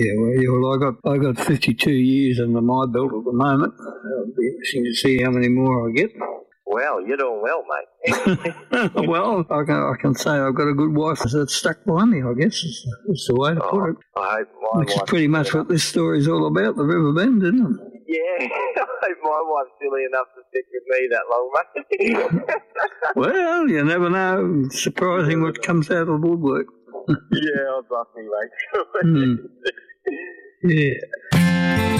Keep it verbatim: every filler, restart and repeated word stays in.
Yeah, well, yeah, well, I got I got fifty-two years under my belt at the moment. It'll be interesting to see how many more I get. Well, you're doing well, mate. Well, I can I can say I've got a good wife that's stuck by me. I guess is that's the way to Oh, put it. I hope my Which is wife's pretty much silly what this story's all about. The River Bend, isn't it? enough- Yeah, I hope my wife's silly enough to stick with me that long, mate. Well, you never know. It's surprising what comes out of the woodwork. Yeah, I'll bluff me, mate. Hmm. Yeah.